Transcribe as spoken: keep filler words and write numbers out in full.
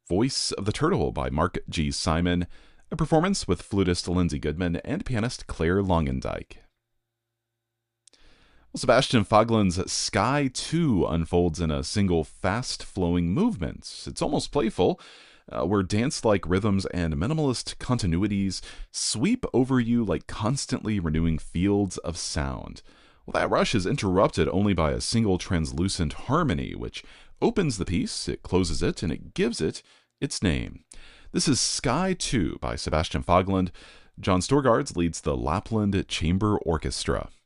Voice of the Turtle by Mark G. Simon, a performance with flutist Lindsay Goodman and pianist Claire Longendijk. Well, Sebastian Fogland's Sky two unfolds in a single fast-flowing movement. It's almost playful, uh, where dance-like rhythms and minimalist continuities sweep over you like constantly renewing fields of sound. Well, that rush is interrupted only by a single translucent harmony, which opens the piece, it closes it, and it gives it its name. This is Sky two by Sebastian Fogland. John Storgards leads the Lapland Chamber Orchestra.